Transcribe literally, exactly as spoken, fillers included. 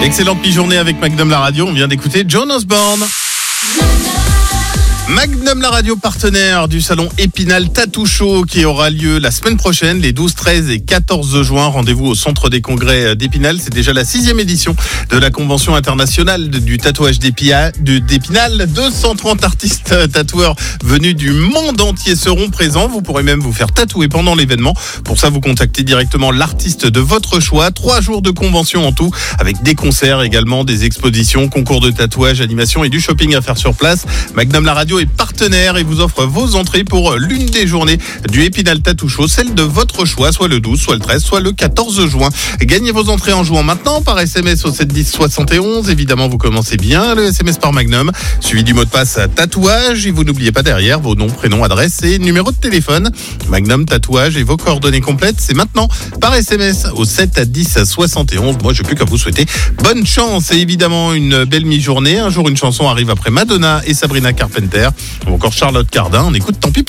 Excellente mi-journée avec Magnum la radio. On vient d'écouter John Osborne. Magnum la radio, partenaire du salon Épinal Tattoo Show qui aura lieu la semaine prochaine, les douze, treize et quatorze juin. Rendez-vous au centre des congrès d'Épinal. C'est déjà la sixième édition de la convention internationale du tatouage d'Épinal. deux cent trente artistes tatoueurs venus du monde entier seront présents. Vous pourrez même vous faire tatouer pendant l'événement. Pour ça, vous contactez directement l'artiste de votre choix. Trois jours de convention en tout, avec des concerts également, des expositions, concours de tatouage, animation et du shopping à faire sur place. Magnum la radio est partenaire et vous offre vos entrées pour l'une des journées du Épinal Tattoo Show, celle de votre choix, soit le douze, soit le treize, soit le quatorze juin. Gagnez vos entrées en jouant maintenant par S M S au sept dix soixante et onze. Évidemment, vous commencez bien le S M S par Magnum, suivi du mot de passe tatouage. Et vous n'oubliez pas derrière vos noms, prénoms, adresses et numéro de téléphone. Magnum tatouage et vos coordonnées complètes, c'est maintenant par S M S au sept dix soixante et onze. Moi, je n'ai plus qu'à vous souhaiter bonne chance et évidemment une belle mi-journée. Un jour, une chanson arrive après Madonna et Sabrina Carpenter, ou encore Charlotte Cardin. On écoute Tant pis.